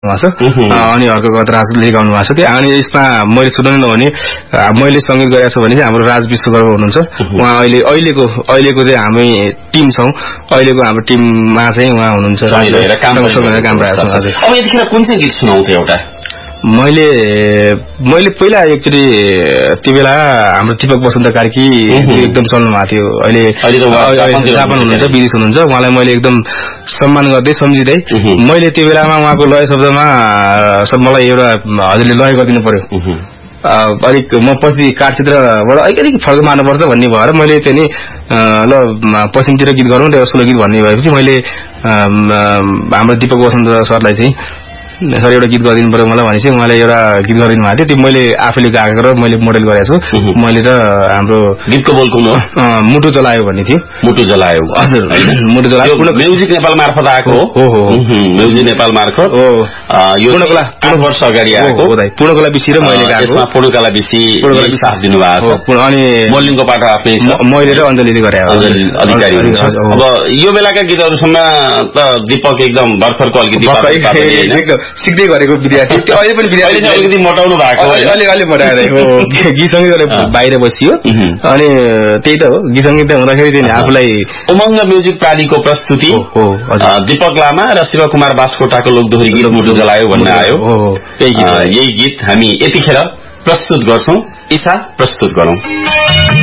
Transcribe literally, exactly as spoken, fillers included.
अनि अर्को गत राजले गाउनु भएको छ त्यो अनि यसमा मैले सुनाउनु नभने मैले सङ्गीत गरेको छु भने चाहिँ हाम्रो राज विश्वकर्मा हुनुहुन्छ उहाँ अहिले अहिलेको अहिलेको चाहिँ हामी टिम छौँ अहिलेको हाम्रो टिममा चाहिँ उहाँ हुनुहुन्छ काम भएको छ अब यतिखेर कुन चाहिँ गीत सुनाउँथ्यो एउटा मैले मैले पहिला एकचोटि त्यो बेला हाम्रो दीपक बसन्त कार्की एकदम चल्नु भएको थियो अहिले जापान हुनुहुन्छ विदेश हुनुहुन्छ उहाँलाई मैले एकदम सम्मान गर्दै सम्झिँदै मैले त्यो बेलामा उहाँको लय शब्दमा मलाई एउटा हजुरले लय गरिदिनु पर्यो अलिक म पछि काठ क्षेत्रबाट अलिक अलिक फर्क मार्नुपर्छ भन्ने भएर मैले चाहिँ नि ल पश्चिमतिर गीत गरौँ त्यो सोलो गीत भन्ने भएपछि मैले हाम्रो दीपक बसन्त सरलाई चाहिँ सर एउटा गीत गरिदिनु पर्यो मलाई भनेपछि उहाँले एउटा गीत गरिदिनु भएको थियो त्यो मैले आफैले गाएको र मैले मोडेल गरेको छु मैले र हाम्रो गीतको बोलको मुटु जलायो भन्ने थियो मुटु जलायो हजुर मुटु जलायो म्युजिक नेपाल मार्फत आएको हो हो म्युजिक नेपाल मार्फत हो यो पूर्णकला आठ वर्ष अगाडि आएको हो दाइ पूर्णकला बिसी र मैले गाएको यसमा पूर्णकला बिसी साथ दिनु भएको छ अनि मोल्डिङको पाटो आफ्नै छ मैले र अञ्जलीले गरे अञ्जली अधिकारी हुनुहुन्छ अब यो बेलाका गीतहरुसम्म त दीपक एकदम भर्खरको अलिकति सिक्दै गरेको विद्यार्थी त्यो अहिले पनि विद्यार्थी अलिकति मोटाउनु भएको अलि अलि मोटाएर हो गीत सङ्गीत बाहिर बसियो अनि त्यही त हो गीत सङ्गीत हुँदाखेरि चाहिँ आफूलाई उमङ्ग म्युजिक प्रालीको प्रस्तुति दीपक लामा र शिवकुमार बास्कोटाको लोकदोहोरी गीत मुटु जलायो भन्ने आयो यही गीत हामी यतिखेर प्रस्तुत गर्छौं ईशा प्रस्तुत गरौं।